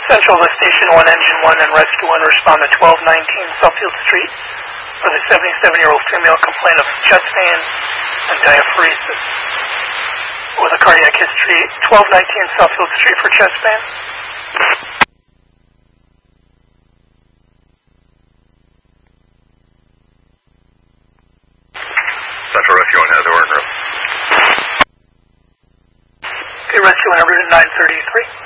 Central to Station 1, Engine 1, and Rescue 1 respond to 1219 Suffield Street for the 77-year-old female complaint of chest pain and diaphoresis with a cardiac history. 1219 Suffield Street for chest pain. Central Rescue 1 has order. Okay, Rescue 1 route 933.